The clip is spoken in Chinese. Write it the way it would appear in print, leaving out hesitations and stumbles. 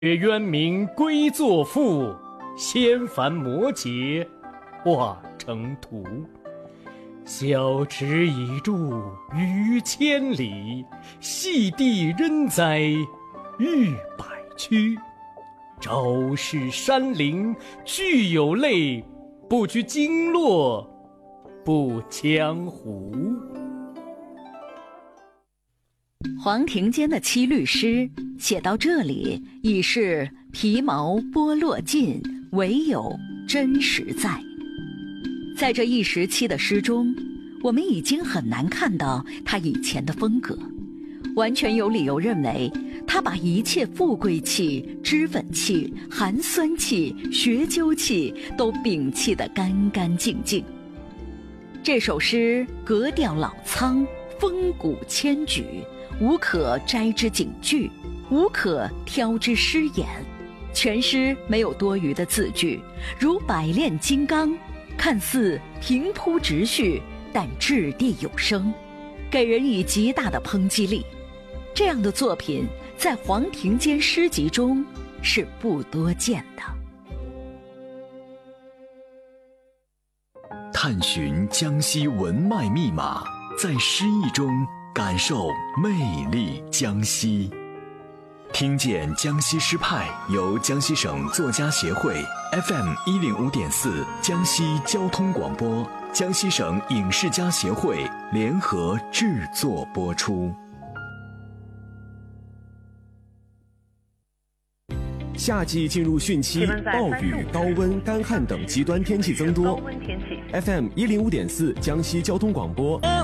渊明归作赋，仙凡摩诘化成图。小池已著逾千里，细地人哉逾百曲。昭示山陵俱有类，不拘经络不江湖。 黄庭坚的七律诗写到这里已是皮毛剥落尽，唯有真实在。在这一时期的诗中，我们已经很难看到他以前的风格，完全有理由认为他把一切富贵气、脂粉气、寒酸气、学究气都摒弃得干干净净。这首诗格调老苍，风骨千举，无可摘之警句，无可挑之诗眼。全诗没有多余的字句，如百炼金刚，看似平铺直叙，但掷地有声，给人以极大的抨击力。这样的作品在黄庭坚诗集中是不多见的。 探寻江西文脉密码，在诗意中感受魅力江西。听见江西诗派由江西省作家协会 FM105.4 江西交通广播、江西省影视家协会联合制作播出。 夏季进入汛期，暴雨、高温、干旱等极端天气增多。FM105.4 江西交通广播